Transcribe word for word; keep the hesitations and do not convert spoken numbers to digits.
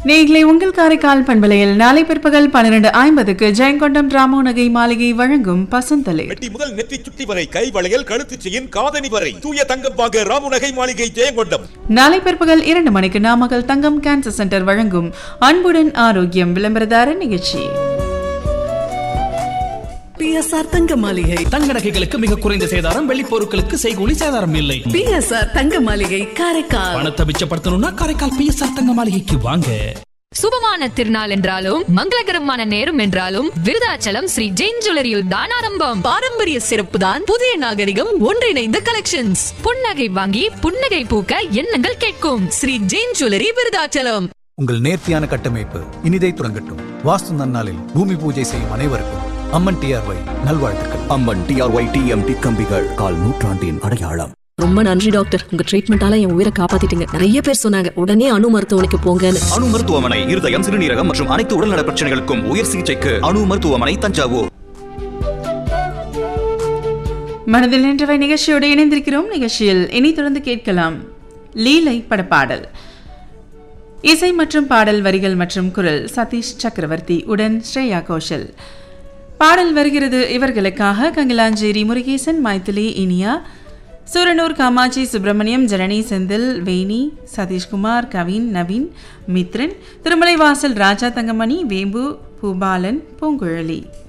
நேயர்களே, உங்கள் காரைக்கால் பண்பலையில் நாளை பிற்பகல் பன்னிரண்டு ஐம்பதுக்கு ஜெயங்கொண்டம் ராமோ நகை மாளிகை வழங்கும் பசுந்தலை. வெட்டி முதல் நெற்றி சுட்டி வரை கை வளையல் கழுத்து செயின் காதணி வரை தூய தங்கம் வாங்க ராமோ நகை மாளிகை ஜெயங்கொண்டம். நாளை பிற்பகல் இரண்டு மணிக்கு நாமக்கல் தங்கம் கேன்சர் சென்டர் வழங்கும் அன்புடன் ஆரோக்கியம் விளம்பரதார நிகழ்ச்சி. பி எஸ் ஆர் தங்க மாளிகை தங்க நகைகளுக்கு மிக குறைந்த சேதாரம், வெள்ளி பொருட்களுக்கு செய்கூலி சேதாரம் இல்லை. பி எஸ் ஆர் தங்க மாளிகை காரைக்கால். பணத்தை மிச்சப்படுத்தணும்னா காரைக்கால் பி எஸ் ஆர் தங்க மாளிகைக்கு வாங்க. சுபமான திருநாள் என்றாலும் மங்களகரமான நேரம் என்றாலும் விருதாச்சலம் ஸ்ரீ ஜெயின் ஜுவல்லரியில் தான் ஆரம்பம். பாரம்பரிய சிறப்பு தான் புதிய நாகரிகம் ஒன்றிணைந்த கலெக்ஷன்ஸ். புன்னகை வாங்கி புன்னகை பூக்க எண்ணங்கள் கேட்கும் ஸ்ரீ ஜெயின் ஜுவல்லரி விருதாச்சலம். உங்கள் நேர்த்தியான கட்டமைப்பு இனிதை துறங்கட்டும். வாஸ்து நன்னாளில் பூமி பூஜை செய்யும் அனைவருக்கும் அம்மன் டிஆர்ஒய் நல்வாழ்த்துக்கள். அம்மன் டிஆர்ஒய் டிஎம்டி கம்பிகள் கால் நூற்றாண்டின் அடையாளம். ரொம்ப நன்றி டாக்டர், உங்க ட்ரீட்மெண்டால என் உயிரை காப்பாத்திட்டீங்க. நிறைய பேர் சொன்னாங்க உடனே அணு மருத்துவமனைக்கு போங்கன்னு. அணு மருத்துவமனை இருதயம், சிறுநீரகம் மற்றும் அனைத்து உடல்நல பிரச்சனைகளுக்கும் உயர் சிகிச்சைக்கு அணு மருத்துவமனை, தஞ்சாவூர். மனதில் நின்றவை நிகழ்ச்சியோடு இணைந்திருக்கிறோம். நிகழ்ச்சியில் இனி தொடர்ந்து கேட்கலாம் லீலை படப்பாடல். இசை மற்றும் பாடல் வரிகள் மற்றும் குரல் சதீஷ் சக்கரவர்த்தி உடன் ஸ்ரேயா கோஷல். பாடல் வருகிறது இவர்களுக்காக: கங்கிலாஞ்சேரி முருகேசன், மைத்திலி, இனியா, சூரனூர் காமாட்சி, சுப்பிரமணியம், ஜனனி, செந்தில், வேணி, சதீஷ்குமார், கவின், நவீன், மித்ரன், திருமலைவாசல், ராஜா தங்கமணி, வேம்பு, பூபாலன், பூங்குழலி.